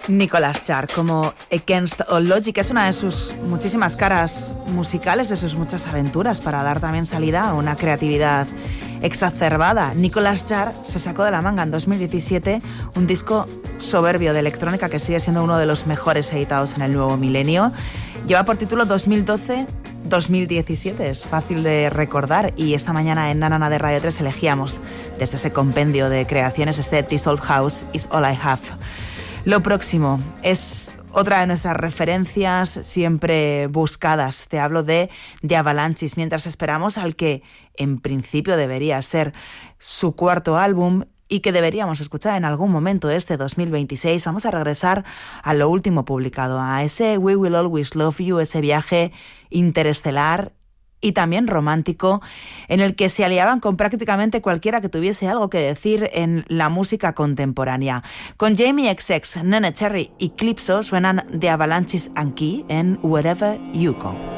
Nicolas Jaar, como Against All Logic, es una de sus muchísimas caras musicales, de sus muchas aventuras, para dar también salida a una creatividad exacerbada. Nicolas Jaar se sacó de la manga en 2017 un disco soberbio de electrónica que sigue siendo uno de los mejores editados en el nuevo milenio. Lleva por título 2012-2017, es fácil de recordar, y esta mañana en Nanana de Radio 3 elegíamos desde ese compendio de creaciones This Old House Is All I Have. Lo próximo es otra de nuestras referencias siempre buscadas. Te hablo de The Avalanches, mientras esperamos al que en principio debería ser su cuarto álbum y que deberíamos escuchar en algún momento de este 2026. Vamos a regresar a lo último publicado, a ese We Will Always Love You, ese viaje interestelar y también romántico, en el que se aliaban con prácticamente cualquiera que tuviese algo que decir en la música contemporánea. Con Jamie XX, Nene Cherry y Calypso suenan The Avalanches and Key en Wherever You Go.